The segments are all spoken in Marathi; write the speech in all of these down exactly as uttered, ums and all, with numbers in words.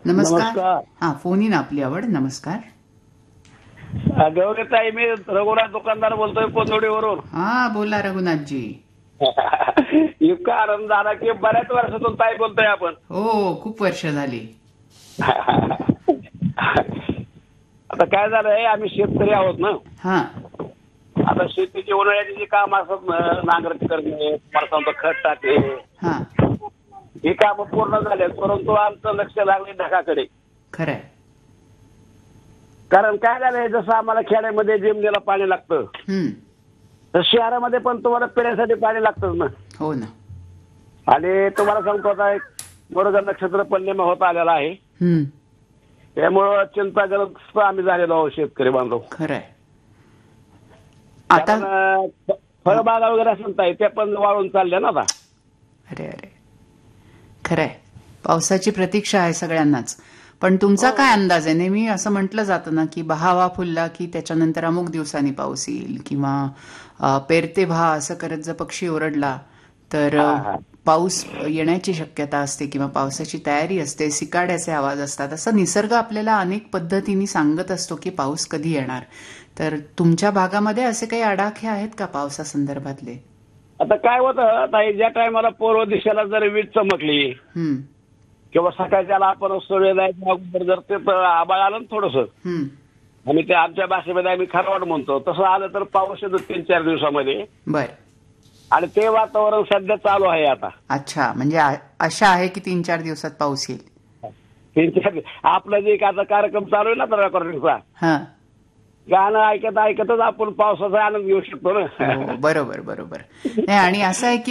नमस्कार. हा, फोन इन आपली आवड. नमस्कार. गौरीताई, मी रघुनाथ दुकानदार बोलतोय पोतवडीवरून. हा, बोला रघुनाथजी. इतका आनंद झाला की बऱ्याच वर्षातून ताई बोलतोय आपण. हो, खूप वर्ष झाली. आता काय झालंय, आम्ही शेतकरी आहोत ना. हा. आता शेतीची उन्हाळ्याची जी काम असत, नांगरट करणे, परसांचं खत टाकणे, हा, ही काम पूर्ण झाले, परंतु आमचं लक्ष लागले ढगाकडे. खरंय. कारण काय झालंय, जसं आम्हाला खेड्यामध्ये जिमनीला पाणी लागतं, तर शहरामध्ये पण तुम्हाला पिण्यासाठी पाणी लागतंच ना. हो ना. आणि तुम्हाला सांगतो, आता एक मृग नक्षत्र पौर्णिमा होत आलेला आहे. त्यामुळं चिंताग्रस्त आम्ही झालेलो आहोत शेतकरी बांधव. खरंय. आता फळबागा वगैरे असं त्या पण वाळून चालल्या ना आता. अरे अरे, खरंय. पावसाची प्रतीक्षा आहे सगळ्यांनाच. पण तुमचा काय अंदाज आहे? नेहमी असं म्हटलं जातं ना की बहावा फुलला की त्याच्यानंतर अमुक दिवसांनी पाऊस येईल, किंवा पेरते भा असं करत जर पक्षी ओरडला तर पाऊस येण्याची शक्यता असते, किंवा पावसाची तयारी असते, सिकाड्याचे आवाज असतात. असं निसर्ग आपल्याला अनेक पद्धतीने सांगत असतो की पाऊस कधी येणार. तर तुमच्या भागामध्ये असे काही आडाखे आहेत का पावसासंदर्भातले? आता काय होतं, ज्या टायमाला पूर्व दिशेला जर वीज चमकली किंवा सकाळच्याला आपण सूर्य जायच्या अगोदर जर ते आबाळ आलं ना थोडस, आणि ते आमच्या भाषेमध्ये आम्ही खरवाड म्हणतो, तसं आलं तर पाऊस येतो तीन चार दिवसामध्ये. बर. आणि ते वातावरण सध्या चालू आहे आता. अच्छा, म्हणजे अशा आहे की तीन चार दिवसात पाऊस येईल. तीन चार आपला जे आता कार्यक्रम चालू आहे ना रेकॉर्डिंगचा, गाणं ऐकत ऐकतच आपण पावसाचा आनंद घेऊ शकतो ना. बरोबर बरोबर. नाही, आणि असं आहे की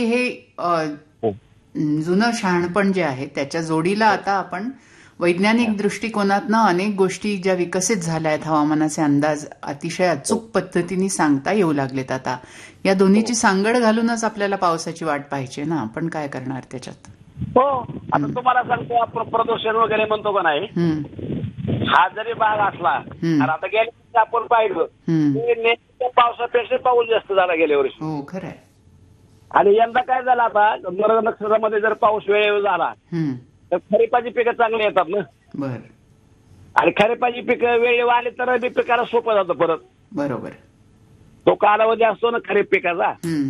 हे जुनं शहाणपण जे आहे त्याच्या जोडीला आता आपण वैज्ञानिक दृष्टिकोनातनं अनेक गोष्टी ज्या विकसित झाल्या आहेत, हवामानाचे अंदाज अतिशय अचूक पद्धतीने सांगता येऊ लागलेत आता. या दोन्हीची सांगड घालूनच आपल्याला पावसाची वाट पाहिजे ना. आपण काय करणार त्याच्यात? हो, आता तुम्हाला सांगतो, आपण प्रदूषण वगैरे म्हणतो का नाही, हा जरी भाग असला, आणि आता गेल्या आपण पाहिलं पावसापेक्षा पाऊस जास्त झाला गेल्या वर्षी. हो, खरंय. आणि यंदा काय झालं, आता मृग नक्षत्रामध्ये जर पाऊस वेळेवर झाला तर खरीपाची पिकं चांगली येतात ना. बर. आणि खरीपाची पिकं वेळेवर आली तर बी पिकाला सोपं जातं परत. बरोबर. तो कालावधी असतो ना खरीप पिकाचा,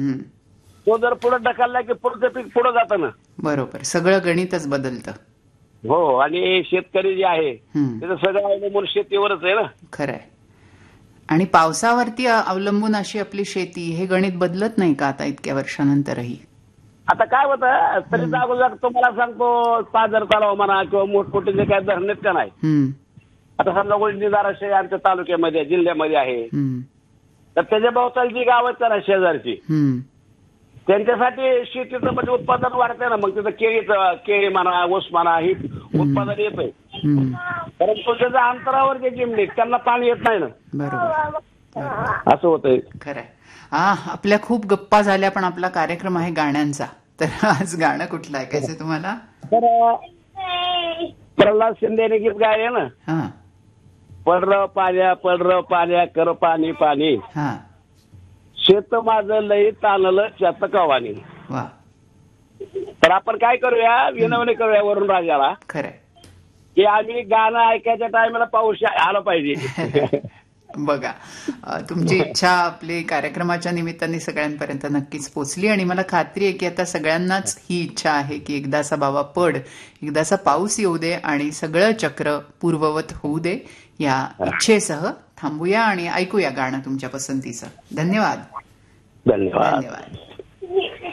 तो जर पुढे ढकलला की पुढचं पीक पुढे जातं ना. बरोबर. सगळं गणितच बदलतं. हो, आणि शेतकरी जे आहे त्याचं सगळं अवलंबून शेतीवरच आहे ना. खरंय. आणि पावसावरती अवलंबून अशी आपली शेती, हे गणित बदलत नाही का आता इतक्या वर्षानंतरही? आता काय होतं, तरी अगोदर तुम्हाला सांगतो, पाझर तलाव म्हणा किंवा मोठमोठे जे काय धरण आहेत का नाही, आता समजा गोल्डी धाराशिव आमच्या तालुक्यामध्ये जिल्ह्यामध्ये आहे, तर त्याच्या भोवताल जी गावं आहेत ना शेजारची, त्यांच्यासाठी शेतीचं म्हणजे उत्पादन वाढतंय ना. मग तिथं केळीचं केळी म्हणा, ऊस म्हणा, ही उत्पादन येतंय. परंतु त्याच्या अंतरावर जे जिमले त्यांना पाणी येत नाही ना. बरोबर. असं होतंय. खरंय. हा, आपल्या खूप गप्पा झाल्या, पण आपला कार्यक्रम आहे गाण्यांचा. तर आज गाणं कुठलं ऐकायचंय तुम्हाला? तर प्रल्हाद शिंदेने गीत गायले ना, हा, पडर पाण्या पडर पाण्या कर पाणी पाणी, हा, शेत माझं लई ताणलं चतकवानी. वा. तर आपण काय करूया, विनवणी करूया वरून राजाला. खरंय. की आम्ही गाणं ऐकायच्या टायमाला पाऊस आला पाहिजे. बघा, तुमची इच्छा आपली कार्यक्रमाच्या निमित्ताने सगळ्यांपर्यंत नक्कीच पोचली, आणि मला खात्री आहे की आता सगळ्यांनाच ही इच्छा आहे की एकदाचा बाबा पड, एकदाचा पाऊस येऊ दे आणि सगळं चक्र पूर्ववत होऊ दे. या इच्छेसह थांबूया आणि ऐकूया गाणं तुमच्या पसंतीचं. धन्यवाद. धन्यवाद. धन्यवाद.